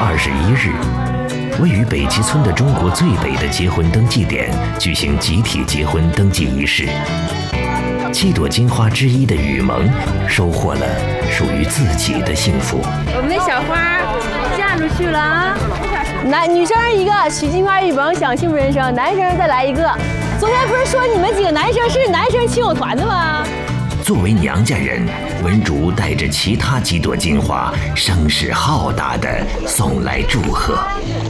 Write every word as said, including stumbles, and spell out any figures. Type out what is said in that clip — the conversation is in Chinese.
二十一日，位于北齐村的中国最北的结婚登记点举行集体结婚登记仪式。七朵金花之一的雨萌收获了属于自己的幸福。 我们的小花嫁出去了啊！ 男女生一个，许金花雨萌享幸福人生；男生再来一个。昨天不是说你们几个男生是男生亲友团的吗？ 作为娘家人，文竹带着其他几朵金花，声势浩大地送来祝贺。